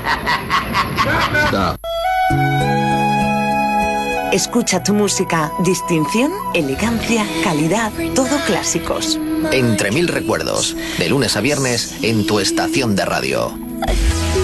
Stop. Escucha tu música, distinción, elegancia, calidad, todo clásicos. Entre mil recuerdos, de lunes a viernes en tu estación de radio.